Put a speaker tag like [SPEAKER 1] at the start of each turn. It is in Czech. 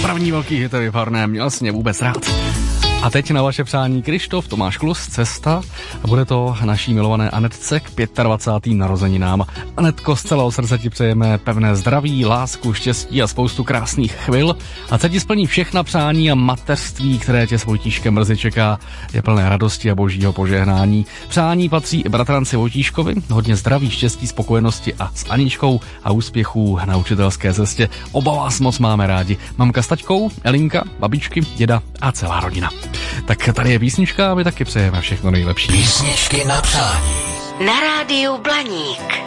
[SPEAKER 1] první velký hit vyparné, měl jsi mě vůbec rád. A teď na vaše přání Krištof, Tomáš Klus, Cesta. A bude to naší milované Anetce k 25. narozeninám. Anetko, z celého srdce ti přejeme pevné zdraví, lásku, štěstí a spoustu krásných chvil. A se ti splní všechna přání a mateřství, které tě s Vojtíškem brzy čeká. Je plné radosti a božího požehnání. Přání patří i bratranci Vojtíškovi. Hodně zdraví, štěstí, spokojenosti a s Aničkou a úspěchů na učitelské cestě. Oba vás moc máme rádi. Mamka s taťkou, Elinka, babičky, děda a celá rodina. Tak tady je písnička a my taky přejeme všechno nejlepší.
[SPEAKER 2] Písničky na přání.
[SPEAKER 3] Na rádiu Blaník.